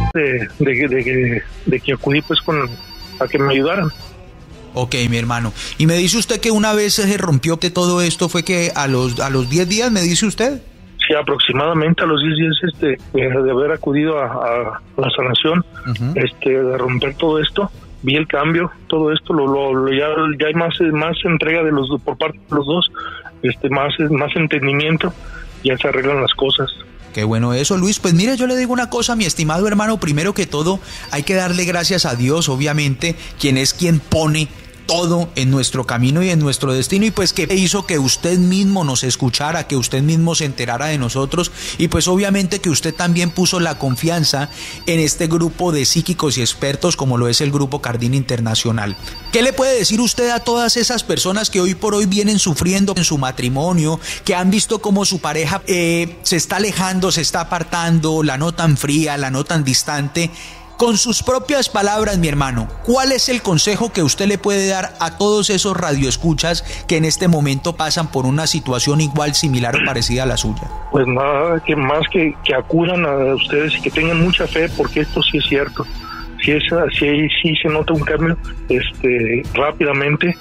de que acudí pues a que me ayudaran. Ok, mi hermano. Y me dice usted que una vez se rompió que todo esto fue que a los 10 días, ¿me dice usted? Sí, aproximadamente a los 10 días de haber acudido a la sanación, de romper todo esto, vi el cambio, todo esto, ya hay más entrega de por parte de los dos, más entendimiento, ya se arreglan las cosas. Qué bueno eso, Luis. Pues mire, yo le digo una cosa, mi estimado hermano. Primero que todo, hay que darle gracias a Dios, obviamente, quien pone todo en nuestro camino y en nuestro destino, y pues que hizo que usted mismo nos escuchara, que usted mismo se enterara de nosotros, y pues obviamente que usted también puso la confianza en este grupo de psíquicos y expertos como lo es el Grupo Cardini Internacional. ¿Qué le puede decir usted a todas esas personas que hoy por hoy vienen sufriendo en su matrimonio, que han visto cómo su pareja se está alejando, se está apartando, la notan fría, la notan distante? Con sus propias palabras, mi hermano, ¿cuál es el consejo que usted le puede dar a todos esos radioescuchas que en este momento pasan por una situación igual, similar o parecida a la suya? Pues nada, que acudan a ustedes y que tengan mucha fe, porque esto sí es cierto. Sí se nota un cambio rápidamente,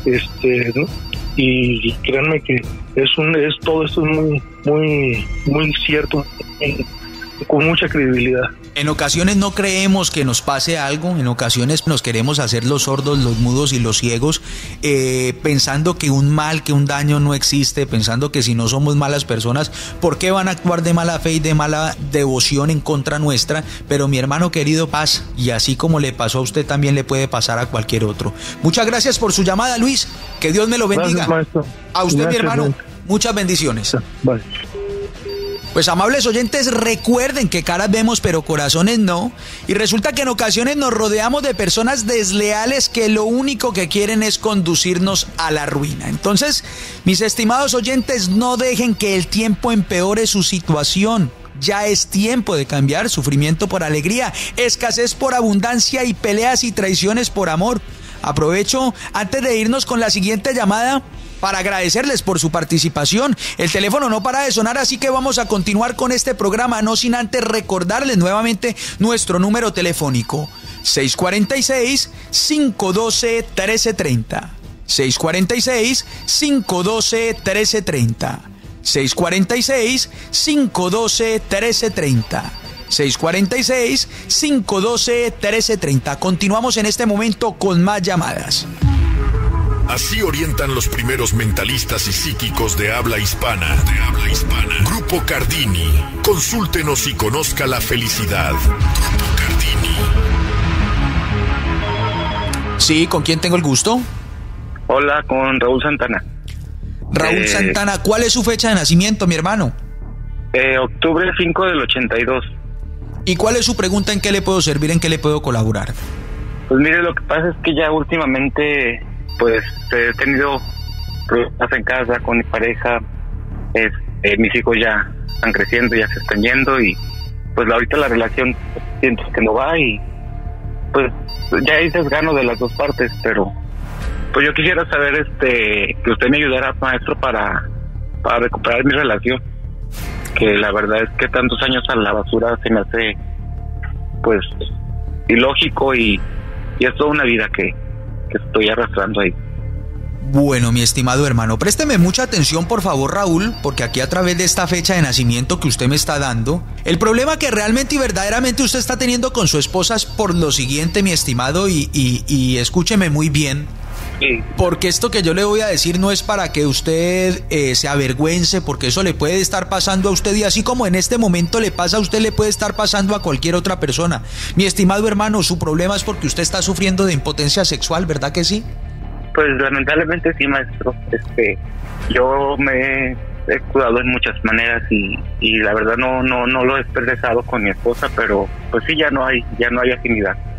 y créanme que todo esto es muy cierto, con mucha credibilidad. En ocasiones no creemos que nos pase algo, en ocasiones nos queremos hacer los sordos, los mudos y los ciegos, pensando que un daño no existe, pensando que si no somos malas personas, ¿por qué van a actuar de mala fe y de mala devoción en contra nuestra? Pero mi hermano querido, pasa, y así como le pasó a usted, también le puede pasar a cualquier otro. Muchas gracias por su llamada, Luis, que Dios me lo bendiga. Gracias, maestro. A usted, Gracias, mi hermano, maestro. Muchas bendiciones. Bye. Pues amables oyentes, recuerden que caras vemos pero corazones no, y resulta que en ocasiones nos rodeamos de personas desleales que lo único que quieren es conducirnos a la ruina. Entonces, mis estimados oyentes, no dejen que el tiempo empeore su situación. Ya es tiempo de cambiar sufrimiento por alegría, escasez por abundancia y peleas y traiciones por amor. Aprovecho antes de irnos con la siguiente llamada para agradecerles por su participación. El teléfono no para de sonar, así que vamos a continuar con este programa, no sin antes recordarles nuevamente nuestro número telefónico: 646-512-1330. 646-512-1330. 646-512-1330. 646-512-1330. Continuamos en este momento con más llamadas. Así orientan los primeros mentalistas y psíquicos de habla hispana. Grupo Cardini. Consúltenos y conozca la felicidad. Grupo Cardini. Sí, ¿con quién tengo el gusto? Hola, con Raúl Santana. Raúl Santana, ¿cuál es su fecha de nacimiento, mi hermano? Octubre 5 del 82. ¿Y cuál es su pregunta? ¿En qué le puedo servir? ¿En qué le puedo colaborar? Pues mire, lo que pasa es que ya últimamente pues he tenido problemas en casa con mi pareja. Mis hijos ya están creciendo, ya se están yendo, y pues ahorita la relación siento que no va, y pues ya hay desgano de las dos partes, pero pues yo quisiera saber que usted me ayudara, maestro, para recuperar mi relación, que la verdad es que tantos años a la basura se me hace pues ilógico, y es toda una vida que estoy arrastrando ahí. Bueno, mi estimado hermano, présteme mucha atención, por favor, Raúl, porque aquí a través de esta fecha de nacimiento que usted me está dando, el problema que realmente y verdaderamente usted está teniendo con su esposa es por lo siguiente, mi estimado, y escúcheme muy bien. Sí. Porque esto que yo le voy a decir no es para que usted se avergüence, porque eso le puede estar pasando a usted, y así como en este momento le pasa a usted, le puede estar pasando a cualquier otra persona. Mi estimado hermano, su problema es porque usted está sufriendo de impotencia sexual, ¿verdad que sí? Pues lamentablemente sí, maestro. Yo me he cuidado en muchas maneras, y la verdad no lo he expresado con mi esposa, pero pues sí, ya no hay afinidad.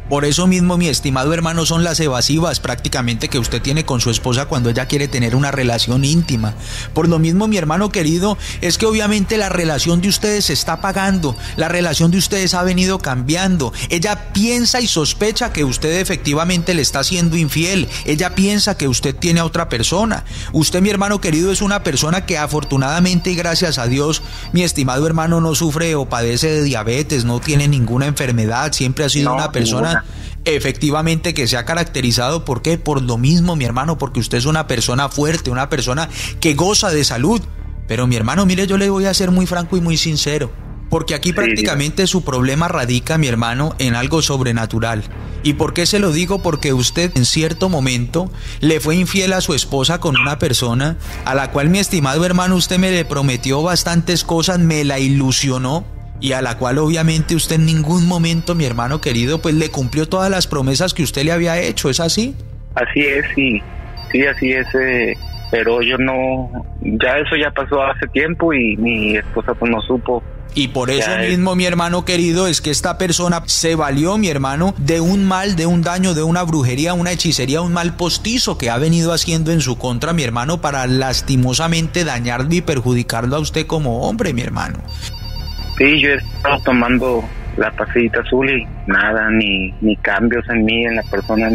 Por eso mismo, mi estimado hermano, son las evasivas prácticamente que usted tiene con su esposa cuando ella quiere tener una relación íntima. Por lo mismo, mi hermano querido, es que obviamente la relación de ustedes se está apagando, la relación de ustedes ha venido cambiando. Ella piensa y sospecha que usted efectivamente le está siendo infiel. Ella piensa que usted tiene a otra persona. Usted, mi hermano querido, es una persona que afortunadamente y gracias a Dios, mi estimado hermano, no sufre o padece de diabetes, no tiene ninguna enfermedad, siempre ha sido una persona efectivamente que se ha caracterizado. ¿Por qué? Por lo mismo, mi hermano, porque usted es una persona fuerte, una persona que goza de salud. Pero mi hermano, mire, yo le voy a ser muy franco y muy sincero, porque aquí prácticamente su problema radica, mi hermano, en algo sobrenatural. ¿Y por qué se lo digo? Porque usted en cierto momento le fue infiel a su esposa con una persona a la cual, mi estimado hermano, usted me le prometió bastantes cosas, me la ilusionó, y a la cual obviamente usted en ningún momento, mi hermano querido, pues le cumplió todas las promesas que usted le había hecho. ¿Es así? Así es, sí, así es, pero yo no, ya eso ya pasó hace tiempo y mi esposa pues no supo. Y por eso mismo, mi hermano querido, es que esta persona se valió, mi hermano, de un mal, de un daño, de una brujería, una hechicería, un mal postizo que ha venido haciendo en su contra, mi hermano, para lastimosamente dañarlo y perjudicarlo a usted como hombre, mi hermano. Sí, yo he estado tomando la pastillita azul y nada, ni cambios en mí, en la persona,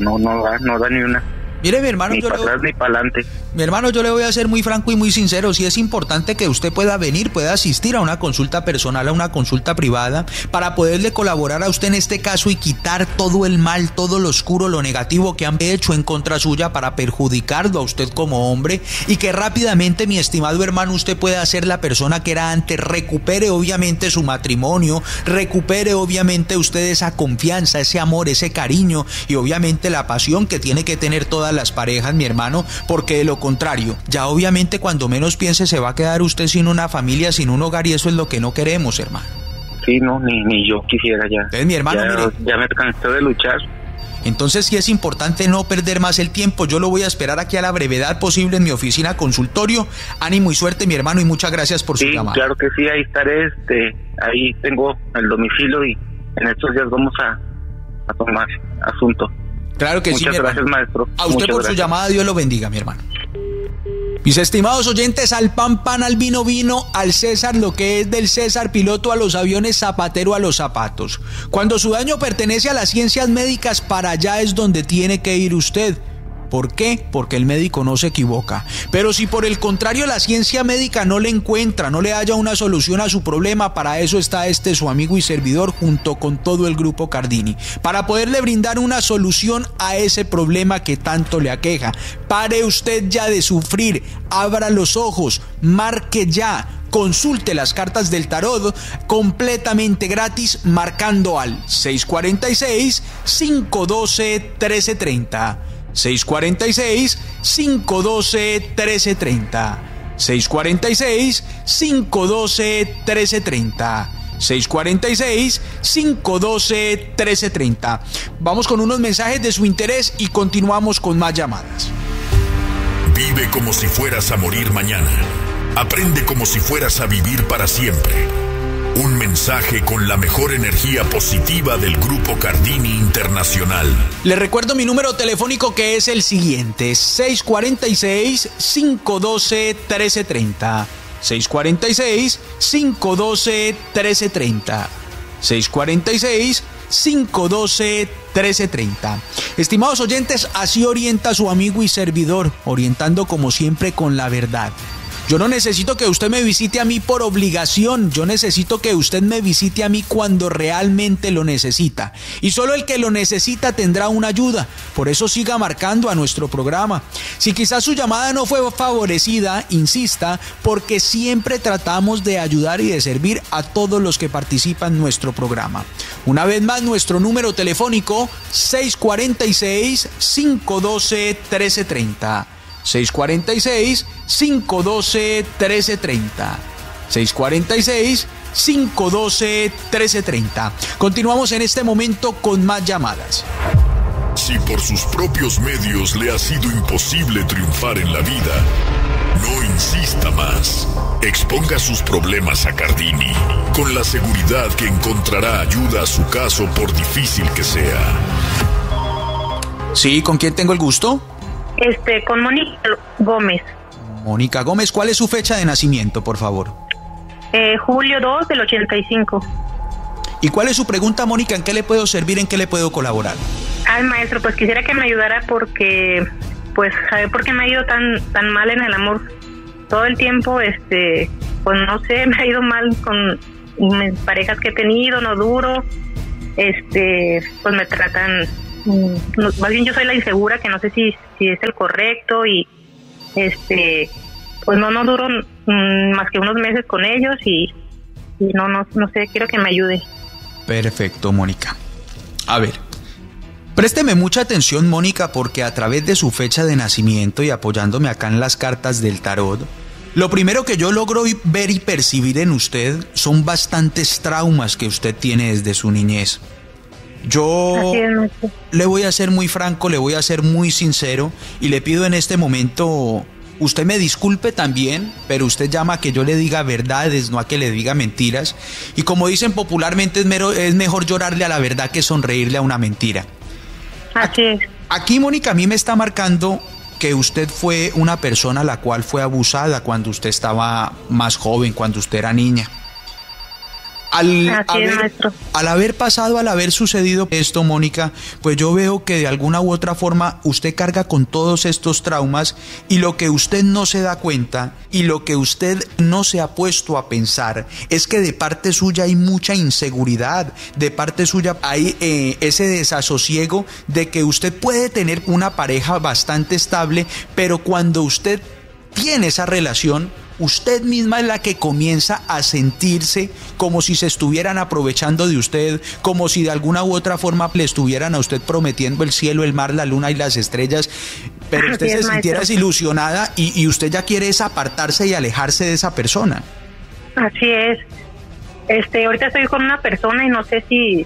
no da ni una. Mire, mi hermano, ni para atrás ni para adelante. Mi hermano, yo le voy a ser muy franco y muy sincero. Sí es importante que usted pueda venir, pueda asistir a una consulta personal, a una consulta privada, para poderle colaborar a usted en este caso y quitar todo el mal, todo lo oscuro, lo negativo que han hecho en contra suya para perjudicarlo a usted como hombre, y que rápidamente, mi estimado hermano, usted pueda ser la persona que era antes, recupere obviamente su matrimonio, recupere obviamente usted esa confianza, ese amor, ese cariño y obviamente la pasión que tiene que tener todas las parejas, mi hermano, porque de lo contrario, ya obviamente cuando menos piense se va a quedar usted sin una familia, sin un hogar, y eso es lo que no queremos, hermano. Sí, no, ni yo quisiera ya. Entonces, mi hermano, ya me cansé de luchar. Entonces sí es importante no perder más el tiempo. Yo lo voy a esperar aquí a la brevedad posible en mi oficina consultorio. Ánimo y suerte, mi hermano, y muchas gracias por su llamada. Claro que sí, ahí estaré, ahí tengo el domicilio y en estos días vamos a tomar asunto. Claro que sí, mi hermano. Muchas gracias, maestro. A usted por su llamada, Dios lo bendiga, mi hermano. Mis estimados oyentes, al pan, pan, al vino, vino, al César lo que es del César, piloto a los aviones, zapatero a los zapatos. Cuando su daño pertenece a las ciencias médicas, para allá es donde tiene que ir usted. ¿Por qué? Porque el médico no se equivoca. Pero si por el contrario la ciencia médica no le encuentra, no le halla una solución a su problema, para eso está su amigo y servidor junto con todo el grupo Cardini, para poderle brindar una solución a ese problema que tanto le aqueja. Pare usted ya de sufrir, abra los ojos, marque ya. Consulte las cartas del tarot completamente gratis marcando al 646-512-1330. 646-512-1330. 646-512-1330. 646-512-1330. Vamos con unos mensajes de su interés y continuamos con más llamadas. Vive como si fueras a morir mañana. Aprende como si fueras a vivir para siempre. Un mensaje con la mejor energía positiva del Grupo Cardini Internacional. Le recuerdo mi número telefónico, que es el siguiente: 646-512-1330. 646-512-1330. 646-512-1330. Estimados oyentes, así orienta su amigo y servidor, orientando como siempre con la verdad. Yo no necesito que usted me visite a mí por obligación, yo necesito que usted me visite a mí cuando realmente lo necesita. Y solo el que lo necesita tendrá una ayuda, por eso siga marcando a nuestro programa. Si quizás su llamada no fue favorecida, insista, porque siempre tratamos de ayudar y de servir a todos los que participan en nuestro programa. Una vez más, nuestro número telefónico: 646-512-1330. 646-512-1330. 646-512-1330. Continuamos en este momento con más llamadas. Si por sus propios medios le ha sido imposible triunfar en la vida, no insista más. Exponga sus problemas a Cardini, con la seguridad que encontrará ayuda a su caso por difícil que sea. Sí, ¿con quién tengo el gusto? Con Mónica Gómez. Mónica Gómez, ¿cuál es su fecha de nacimiento, por favor? Julio 2 del 85. ¿Y cuál es su pregunta, Mónica? ¿En qué le puedo servir? ¿En qué le puedo colaborar? Ay, maestro, pues quisiera que me ayudara porque, pues, saber por qué me ha ido tan mal en el amor. Todo el tiempo, pues no sé, me ha ido mal con mis parejas que he tenido, no duro, pues me tratan, más bien yo soy la insegura, que no sé si es el correcto y, pues no duro más que unos meses con ellos y no sé, quiero que me ayude. Perfecto, Mónica. A ver, présteme mucha atención, Mónica, porque a través de su fecha de nacimiento y apoyándome acá en las cartas del tarot, lo primero que yo logro ver y percibir en usted son bastantes traumas que usted tiene desde su niñez. Yo le voy a ser muy franco, le voy a ser muy sincero y le pido en este momento, usted me disculpe también, pero usted llama a que yo le diga verdades, no a que le diga mentiras. Y como dicen popularmente, es mejor llorarle a la verdad que sonreírle a una mentira. Así es. Aquí, Mónica, a mí me está marcando que usted fue una persona la cual fue abusada cuando usted estaba más joven, cuando usted era niña. Al haber sucedido esto, Mónica, pues yo veo que de alguna u otra forma usted carga con todos estos traumas y lo que usted no se da cuenta y lo que usted no se ha puesto a pensar es que de parte suya hay mucha inseguridad, de parte suya hay ese desasosiego de que usted puede tener una pareja bastante estable, pero cuando usted tiene esa relación, usted misma es la que comienza a sentirse como si se estuvieran aprovechando de usted, como si de alguna u otra forma le estuvieran a usted prometiendo el cielo, el mar, la luna y las estrellas, pero usted se sintiera desilusionada y usted ya quiere es apartarse y alejarse de esa persona. Así es. Ahorita estoy con una persona y no sé si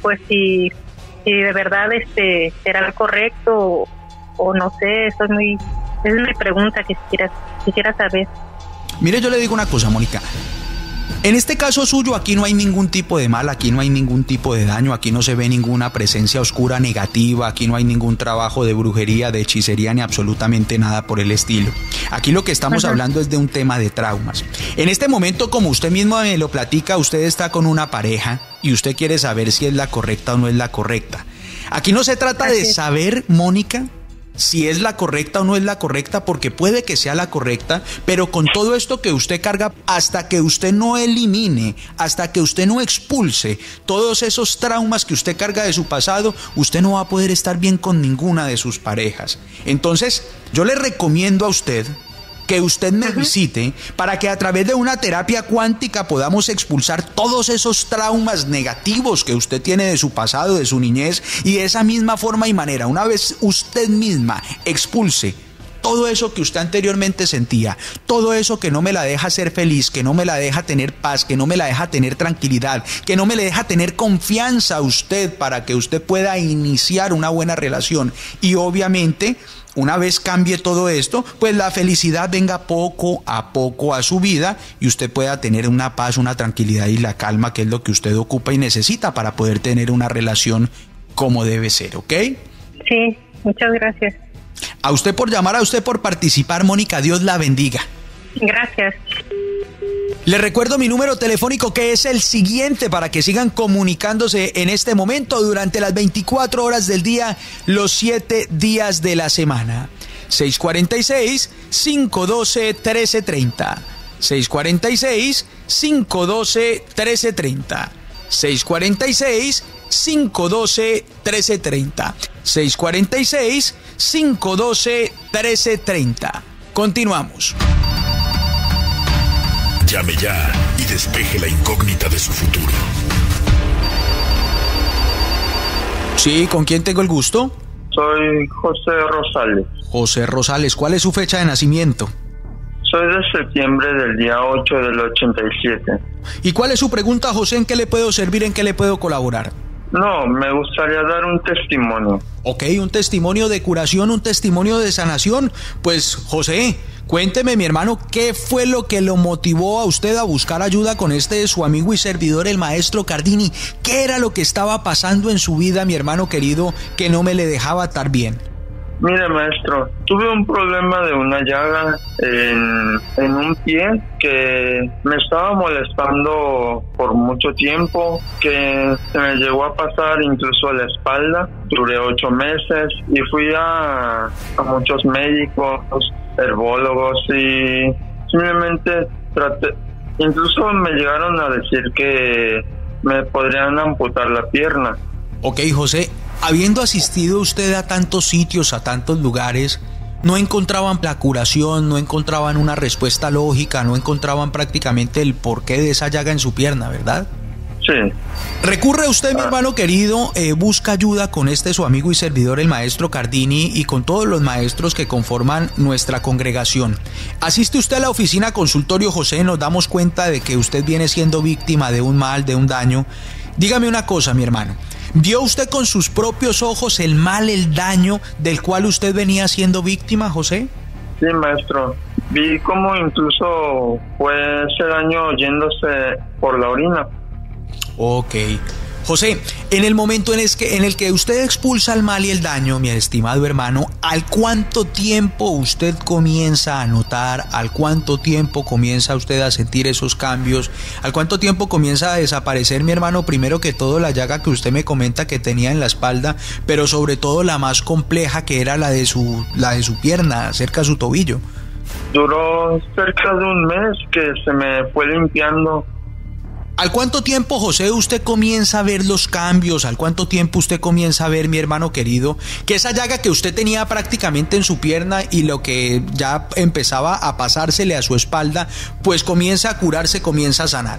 de verdad será lo correcto o no sé, esa es mi pregunta que quisiera saber. Mire, yo le digo una cosa, Mónica. En este caso suyo, aquí no hay ningún tipo de mal, aquí no hay ningún tipo de daño, aquí no se ve ninguna presencia oscura negativa, aquí no hay ningún trabajo de brujería, de hechicería, ni absolutamente nada por el estilo. Aquí lo que estamos hablando es de un tema de traumas. En este momento, como usted mismo me lo platica, usted está con una pareja y usted quiere saber si es la correcta o no es la correcta. Aquí no se trata de saber, Mónica, si es la correcta o no es la correcta, porque puede que sea la correcta, pero con todo esto que usted carga, hasta que usted no elimine, hasta que usted no expulse todos esos traumas que usted carga de su pasado, usted no va a poder estar bien con ninguna de sus parejas. Entonces, yo le recomiendo a usted que usted me visite para que a través de una terapia cuántica podamos expulsar todos esos traumas negativos que usted tiene de su pasado, de su niñez, y de esa misma forma y manera, una vez usted misma expulse todo eso que usted anteriormente sentía, todo eso que no me la deja ser feliz, que no me la deja tener paz, que no me la deja tener tranquilidad, que no me le deja tener confianza a usted para que usted pueda iniciar una buena relación y obviamente una vez cambie todo esto, pues la felicidad venga poco a su vida y usted pueda tener una paz, una tranquilidad y la calma, que es lo que usted ocupa y necesita para poder tener una relación como debe ser, ¿ok? Sí, muchas gracias. A usted por llamar, a usted por participar, Mónica, Dios la bendiga. Gracias. Les recuerdo mi número telefónico, que es el siguiente, para que sigan comunicándose en este momento durante las 24 horas del día, los 7 días de la semana. 646-512-1330. 646-512-1330. 646-512-1330. 646-512-1330. Continuamos. Llame ya y despeje la incógnita de su futuro. Sí, ¿con quién tengo el gusto? Soy José Rosales. José Rosales, ¿cuál es su fecha de nacimiento? Soy de septiembre del día 8 del 87. ¿Y cuál es su pregunta, José? ¿En qué le puedo servir? ¿En qué le puedo colaborar? No, me gustaría dar un testimonio. Ok, un testimonio de curación, un testimonio de sanación. Pues, José, Cuénteme, mi hermano, ¿qué fue lo que lo motivó a usted a buscar ayuda con su amigo y servidor, el maestro Cardini? ¿Qué era lo que estaba pasando en su vida, mi hermano querido, que no me le dejaba estar bien? Mire, maestro, tuve un problema de una llaga en un pie que me estaba molestando por mucho tiempo, que se me llegó a pasar incluso a la espalda. Duré 8 meses y fui a muchos médicos, herbólogos, y simplemente incluso me llegaron a decir que me podrían amputar la pierna. Ok, José, habiendo asistido usted a tantos sitios, a tantos lugares, no encontraban la curación, no encontraban una respuesta lógica, no encontraban prácticamente el porqué de esa llaga en su pierna, ¿verdad? Sí. Recurre usted, mi hermano querido, busca ayuda con su amigo y servidor, el maestro Cardini, y con todos los maestros que conforman nuestra congregación. Asiste usted a la oficina consultorio José, nos damos cuenta de que usted viene siendo víctima de un mal, de un daño. Dígame una cosa, mi hermano. ¿Vio usted con sus propios ojos el mal, el daño del cual usted venía siendo víctima, José? Sí, maestro. Vi cómo incluso fue ese daño yéndose por la orina. Ok. José, en el momento en el que usted expulsa el mal y el daño, mi estimado hermano, ¿al cuánto tiempo usted comienza a notar? ¿Al cuánto tiempo comienza usted a sentir esos cambios? ¿Al cuánto tiempo comienza a desaparecer, mi hermano, primero que todo la llaga que usted me comenta que tenía en la espalda, pero sobre todo la más compleja, que era la de su pierna, cerca de su tobillo? Duró cerca de un mes que se me fue limpiando. ¿Al cuánto tiempo, José, usted comienza a ver los cambios? ¿Al cuánto tiempo usted comienza a ver, mi hermano querido, que esa llaga que usted tenía prácticamente en su pierna y lo que ya empezaba a pasársele a su espalda, pues comienza a curarse, comienza a sanar?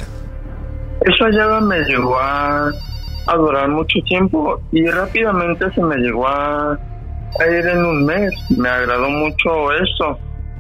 Esa llaga me llegó a durar mucho tiempo y rápidamente se me llegó a ir en un mes. Me agradó mucho eso.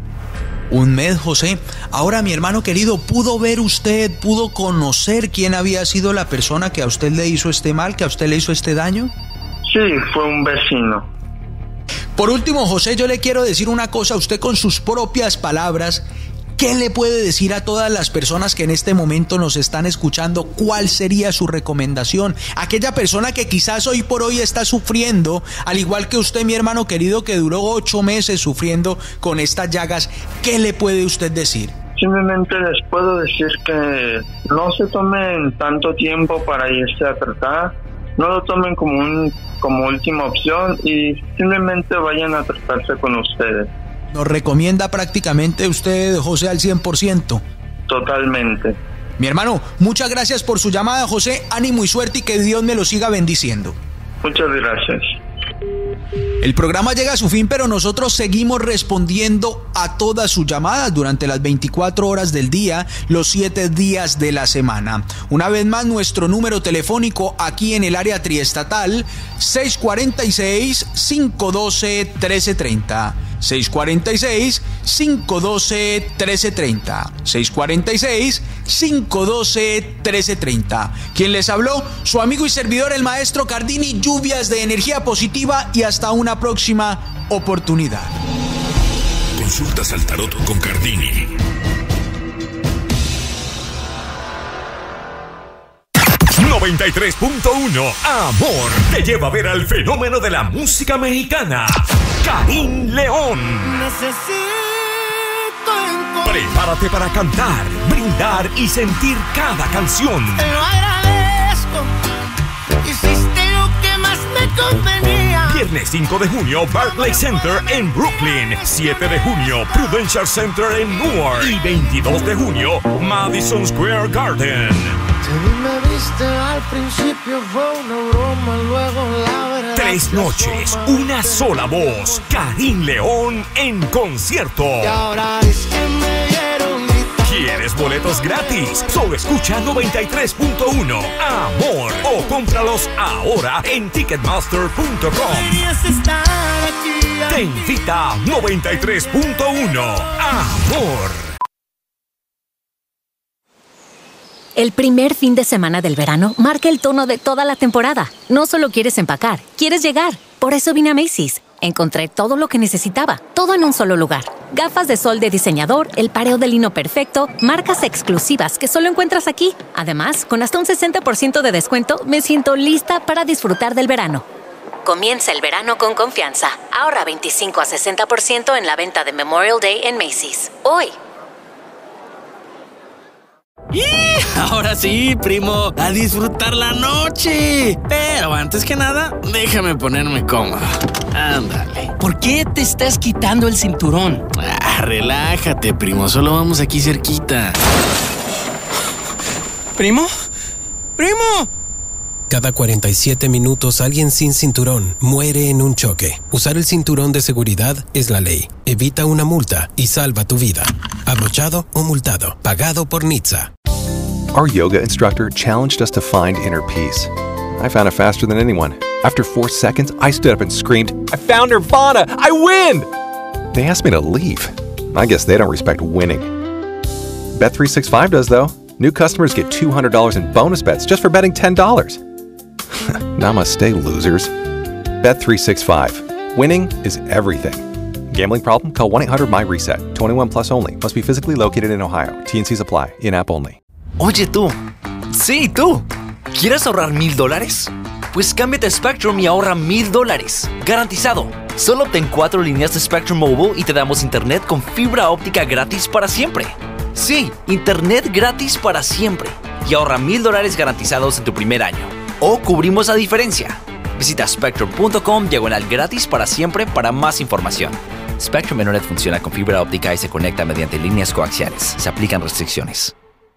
Un mes, José. Ahora, mi hermano querido, ¿pudo ver usted, pudo conocer quién había sido la persona que a usted le hizo este mal, que a usted le hizo este daño? Sí, fue un vecino. Por último, José, yo le quiero decir una cosa a usted con sus propias palabras. ¿Qué le puede decir a todas las personas que en este momento nos están escuchando? ¿Cuál sería su recomendación? Aquella persona que quizás hoy por hoy está sufriendo, al igual que usted, mi hermano querido, que duró 8 meses sufriendo con estas llagas, ¿qué le puede usted decir? Simplemente les puedo decir que no se tomen tanto tiempo para irse a tratar, no lo tomen como última opción y simplemente vayan a tratarse con ustedes. ¿Nos recomienda prácticamente usted, José, al 100%? Totalmente. Mi hermano, muchas gracias por su llamada, José. Ánimo y suerte y que Dios me lo siga bendiciendo. Muchas gracias. El programa llega a su fin, pero nosotros seguimos respondiendo a todas sus llamadas durante las 24 horas del día, los 7 días de la semana. Una vez más, nuestro número telefónico aquí en el área triestatal, 646-512-1330. 646-512-1330. 646-512-1330. ¿Quién les habló? Su amigo y servidor, el maestro Cardini. Lluvias de energía positiva y hasta una próxima oportunidad. Consultas al tarot con Cardini. ...93.1 Amor te lleva a ver al fenómeno de la música mexicana, Karim León. Prepárate para cantar, brindar y sentir cada canción. Te lo agradezco, hiciste lo que más me convenía. Viernes 5 de junio, Barclays Center en Brooklyn. 7 de junio, Prudential Center en Newark. Y 22 de junio, Madison Square Garden. Me viste al principio, fue una broma, luego la verdad. 3 noches, una sola voz. Karim León en concierto. Y ahora es que me dieron grito. ¿Quieres boletos gratis? Solo escucha 93.1 Amor o cómpralos ahora en Ticketmaster.com. Te invita 93.1 Amor. El primer fin de semana del verano marca el tono de toda la temporada. No solo quieres empacar, quieres llegar. Por eso vine a Macy's. Encontré todo lo que necesitaba, todo en un solo lugar. Gafas de sol de diseñador, el pareo de lino perfecto, marcas exclusivas que solo encuentras aquí. Además, con hasta un 60% de descuento, me siento lista para disfrutar del verano. Comienza el verano con confianza. Ahorra 25 a 60% en la venta de Memorial Day en Macy's. Hoy. ¡Y! Ahora sí, primo, a disfrutar la noche. Pero antes que nada, déjame ponerme cómodo. Ándale. ¿Por qué te estás quitando el cinturón? Relájate, primo, solo vamos aquí cerquita. ¿Primo? ¡Primo! Cada 47 minutos alguien sin cinturón muere en un choque. Usar el cinturón de seguridad es la ley. Evita una multa y salva tu vida. Abrochado o multado. Pagado por NHTSA. Our yoga instructor challenged us to find inner peace. I found it faster than anyone. After 4 seconds, I stood up and screamed, "I found Nirvana! I win!" They asked me to leave. I guess they don't respect winning. Bet365 does, though. New customers get $200 in bonus bets just for betting $10. Namaste, losers. Bet365. Winning is everything. Gambling problem? Call 1-800-MY-RESET. 21 plus only. Must be physically located in Ohio. T&Cs apply. In-app only. Oye tú. Sí, tú. ¿Quieres ahorrar $1,000? Pues cámbiate a Spectrum y ahorra $1,000. Garantizado. Solo obtén 4 líneas de Spectrum Mobile y te damos internet con fibra óptica gratis para siempre. Sí, internet gratis para siempre. Y ahorra $1,000 garantizados en tu primer año. O cubrimos la diferencia. Visita spectrum.com/gratis para siempre para más información. Spectrum Internet funciona con fibra óptica y se conecta mediante líneas coaxiales. Se aplican restricciones.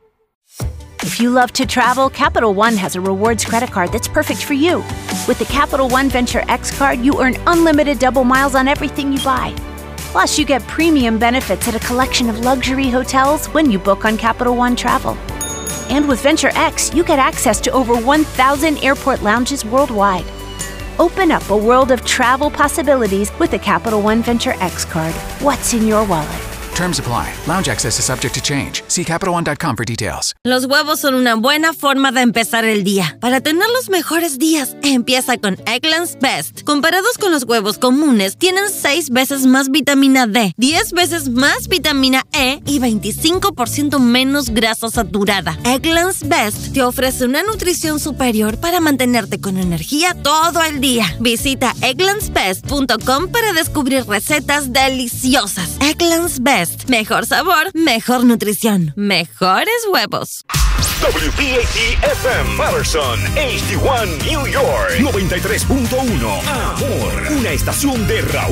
If you love to travel, Capital One has a rewards credit card that's perfect for you. With the Capital One Venture X card, you earn unlimited double miles on everything you buy. Plus, you get premium benefits at a collection of luxury hotels when you book on Capital One Travel. And with Venture X, you get access to over 1,000 airport lounges worldwide. Open up a world of travel possibilities with the Capital One Venture X card. What's in your wallet? Terms apply. Lounge access is subject to change. See CapitalOne.com for details. Los huevos son una buena forma de empezar el día. Para tener los mejores días, empieza con Eggland's Best. Comparados con los huevos comunes, tienen 6 veces más vitamina D, 10 veces más vitamina E y 25% menos grasa saturada. Eggland's Best te ofrece una nutrición superior para mantenerte con energía todo el día. Visita egglandsbest.com para descubrir recetas deliciosas. Eggland's Best. Mejor sabor, mejor nutrición, mejores huevos. WPAT-FM Patterson, HD1 New York 93.1. Amor, una estación de Raúl